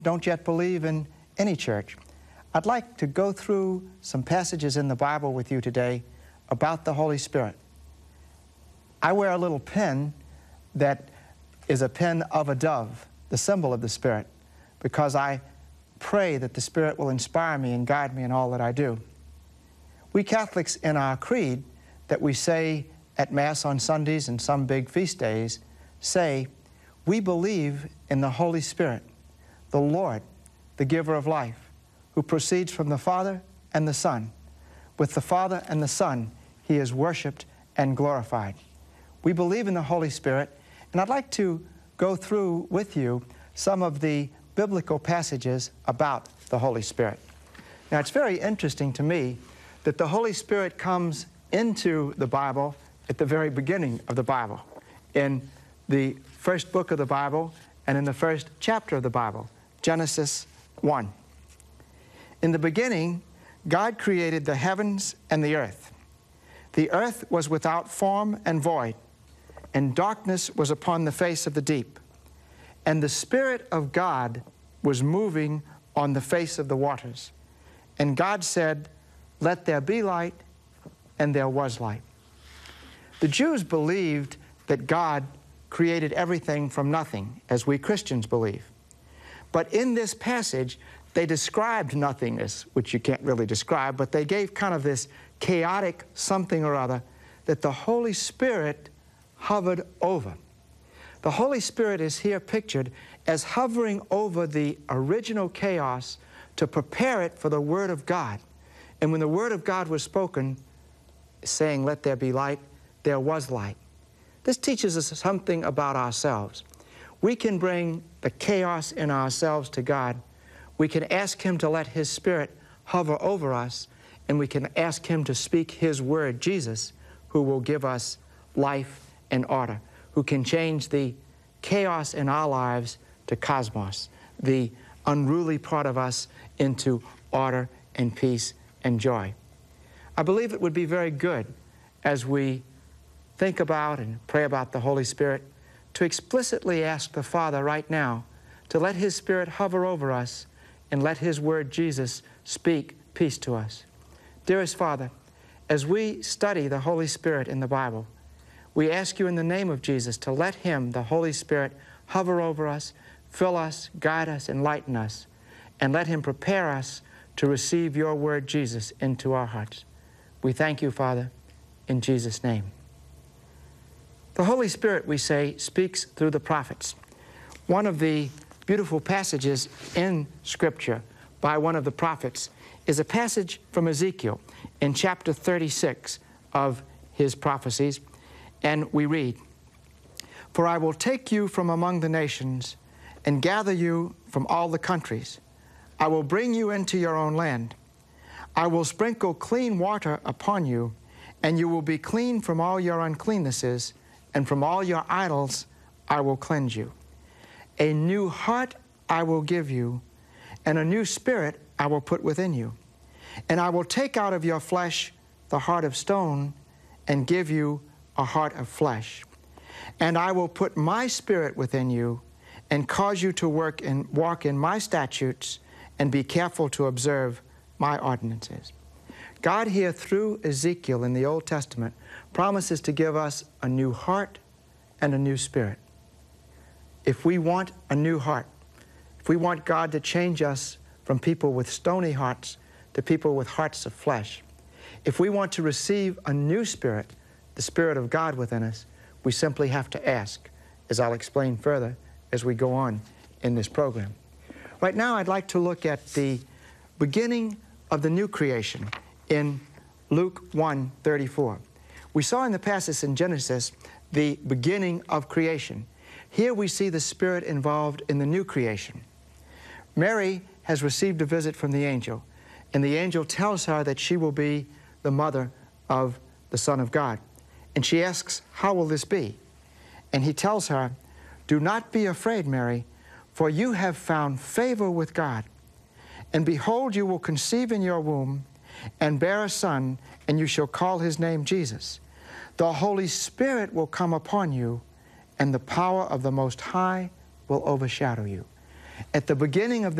don't yet believe in any church, I'd like to go through some passages in the Bible with you today about the Holy Spirit. I wear a little pin that is a pin of a dove, the symbol of the Spirit, because I pray that the Spirit will inspire me and guide me in all that I do. We Catholics, in our creed that we say at Mass on Sundays and some big feast days, say, we believe in the Holy Spirit, the Lord, the giver of life, who proceeds from the Father and the Son. With the Father and the Son, He is worshiped and glorified. We believe in the Holy Spirit, and I'd like to go through with you some of the biblical passages about the Holy Spirit. Now, it's very interesting to me that the Holy Spirit comes into the Bible at the very beginning of the Bible, in the first book of the Bible and in the first chapter of the Bible, Genesis 1. In the beginning, God created the heavens and the earth. The earth was without form and void, and darkness was upon the face of the deep. And the Spirit of God was moving on the face of the waters. And God said, let there be light, and there was light. The Jews believed that God created everything from nothing, as we Christians believe. But in this passage, they described nothingness, which you can't really describe, but they gave kind of this chaotic something or other that the Holy Spirit hovered over. The Holy Spirit is here pictured as hovering over the original chaos to prepare it for the Word of God. And when the Word of God was spoken, saying, let there be light, there was light. This teaches us something about ourselves. We can bring the chaos in ourselves to God. We can ask Him to let His Spirit hover over us, and we can ask Him to speak His Word, Jesus, who will give us life and order, who can change the chaos in our lives to cosmos, the unruly part of us into order and peace and joy. I believe it would be very good as we think about and pray about the Holy Spirit to explicitly ask the Father right now to let His Spirit hover over us and let His Word, Jesus, speak peace to us. Dearest Father, as we study the Holy Spirit in the Bible, we ask you in the name of Jesus to let Him, the Holy Spirit, hover over us, fill us, guide us, enlighten us, and let Him prepare us to receive your Word, Jesus, into our hearts. We thank you, Father, in Jesus' name. The Holy Spirit, we say, speaks through the prophets. One of the beautiful passages in Scripture by one of the prophets is a passage from Ezekiel in chapter 36 of his prophecies, and we read, for I will take you from among the nations and gather you from all the countries. I will bring you into your own land. I will sprinkle clean water upon you, and you will be clean from all your uncleannesses, and from all your idols I will cleanse you. A new heart I will give you, and a new spirit I will put within you. And I will take out of your flesh the heart of stone, and give you a heart of flesh. And I will put my spirit within you, and cause you to walk in my statutes, and be careful to observe my ordinances. God here, through Ezekiel in the Old Testament, promises to give us a new heart and a new spirit. If we want a new heart, if we want God to change us from people with stony hearts to people with hearts of flesh, if we want to receive a new spirit, the Spirit of God within us, we simply have to ask, as I'll explain further as we go on in this program. Right now, I'd like to look at the beginning of the new creation in Luke 1:34. We saw in the passage in Genesis the beginning of creation. Here we see the Spirit involved in the new creation. Mary has received a visit from the angel, and the angel tells her that she will be the mother of the Son of God. And she asks, how will this be? And he tells her, do not be afraid, Mary, for you have found favor with God. And behold, you will conceive in your womb and bear a son, and you shall call his name Jesus. The Holy Spirit will come upon you, and the power of the Most High will overshadow you. At the beginning of the